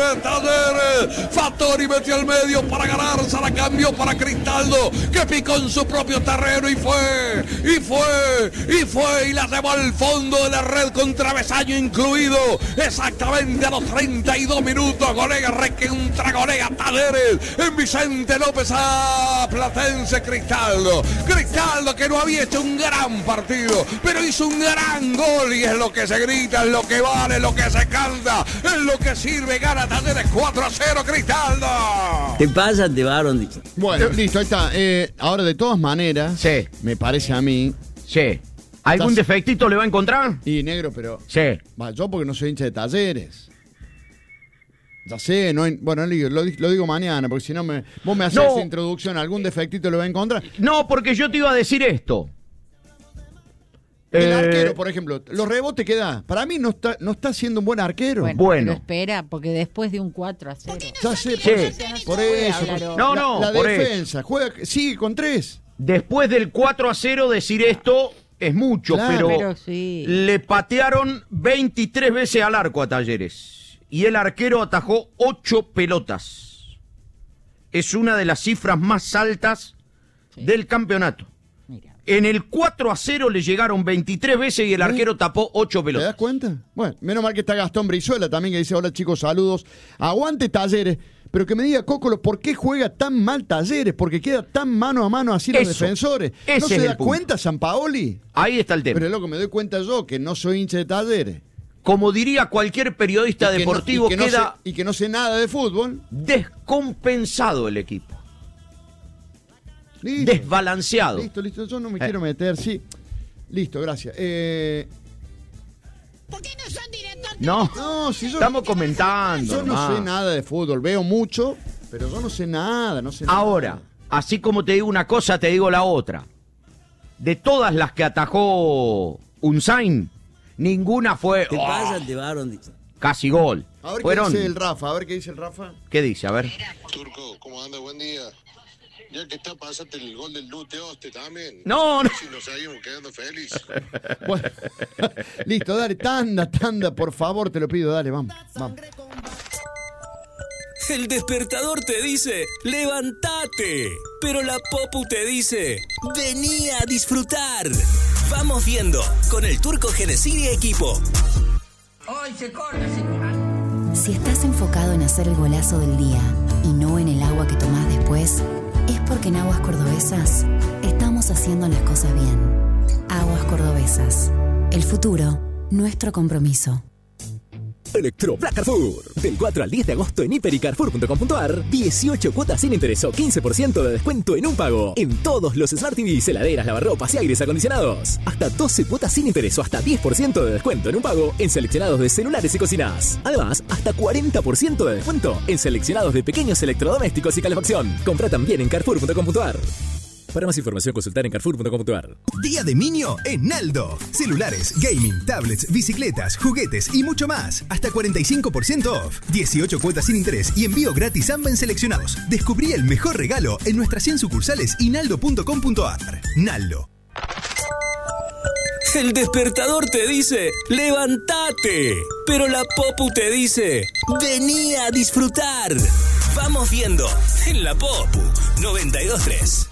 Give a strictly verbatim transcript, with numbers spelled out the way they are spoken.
Talleres, Talleres. Fattori metió al medio para ganarse, la cambió para Cristaldo, que picó en su propio terreno y fue, y fue, y fue, y la llevó al fondo de la red con travesaño incluido, exactamente a los treinta y dos minutos. Golega recontra golega Talleres en Vicente López a Platense. Cristaldo, Cristaldo que no había hecho un gran partido, pero hizo un gran gol y es lo que se grita, es lo que vale, es lo que se canta, es lo que sirve. Gana Talleres cuatro a cero, Cristaldo. Te pasa, te varon. Bueno, listo, ahí está. Eh, ahora, de todas maneras, sí, me parece a mí. Sí. ¿Algún ¿Estás... defectito le va a encontrar? Y negro, pero. Sí. Va, yo porque no soy hincha de Talleres. Ya sé, no hay, bueno, lo, lo digo mañana, porque si no me, vos me haces no. esa introducción, algún defectito le va a encontrar. No, porque yo te iba a decir esto. El eh... arquero, por ejemplo, los rebotes que da, para mí no está, no está siendo un buen arquero. Bueno, bueno. Pero espera, porque después de un cuatro a cero. Ya sé, Sí. por, eso, por eso. Por, no, la, no, la por defensa, eso. juega, sigue con tres. Después del cuatro a cero decir esto es mucho, claro, pero, pero sí. le patearon veintitrés veces al arco a Talleres. Y el arquero atajó ocho pelotas. Es una de las cifras más altas sí. del campeonato. Mira. En el cuatro a cero le llegaron veintitrés veces y el arquero ¿Eh? tapó ocho pelotas. ¿Te das cuenta? Bueno, menos mal que está Gastón Brizuela también, que dice: hola chicos, saludos. Aguante Talleres. Pero que me diga, Cócolo, ¿por qué juega tan mal Talleres? Porque queda tan mano a mano así los Eso, defensores. ese ¿No se es da el punto. cuenta Sampaoli? Ahí está el tema. Pero loco, me doy cuenta yo que no soy hincha de Talleres. Como diría cualquier periodista Y deportivo, no, y que queda no sé, y que no sé nada de fútbol. Descompensado el equipo. Listo. Desbalanceado. Listo, listo, yo no me Eh. quiero meter, sí. Listo, gracias. Eh... ¿Por qué no son directos? No, no si yo, estamos comentando. Yo no nomás. sé nada de fútbol, veo mucho, pero yo no sé nada, no sé nada. Ahora, así como te digo una cosa, te digo la otra. De todas las que atajó Unzain, ninguna fue Te oh, pasa, te varon. casi gol. A ver Fueron, qué dice el Rafa, a ver qué dice el Rafa. ¿Qué dice? A ver. Turco, ¿cómo anda? Buen día. Ya que está, pasate el gol del Lute Oste también. No, no. Si nos seguimos quedando felices. Bueno, listo, dale, tanda, tanda, por favor, te lo pido, dale, vamos, vamos. El despertador te dice, levántate. Pero la Popu te dice, vení a disfrutar. Vamos viendo con el Turco Genesini y equipo. Hoy se corta, se... Si estás enfocado en hacer el golazo del día y no en el agua que tomás después, es porque en Aguas Cordobesas estamos haciendo las cosas bien. Aguas Cordobesas. El futuro, nuestro compromiso. Electro Black Carrefour. Del cuatro al diez de agosto en hiper y carrefour punto com punto ar. dieciocho cuotas sin interés o quince por ciento de descuento en un pago. En todos los Smart T Vs, heladeras, lavarropas y aires acondicionados. Hasta doce cuotas sin interés o hasta diez por ciento de descuento en un pago en seleccionados de celulares y cocinas. Además, hasta cuarenta por ciento de descuento en seleccionados de pequeños electrodomésticos y calefacción. Compra también en carrefour punto com punto ar. Para más información, consultar en carrefour punto com punto ar. Día de Minio en Naldo. Celulares, gaming, tablets, bicicletas, juguetes y mucho más. Hasta cuarenta y cinco por ciento off. dieciocho cuotas sin interés y envío gratis ambas en seleccionados. Descubrí el mejor regalo en nuestras cien sucursales y naldo punto com punto ar. Naldo. El despertador te dice, levántate. Pero la Popu te dice, vení a disfrutar. Vamos viendo en la Popu noventa y dos punto tres.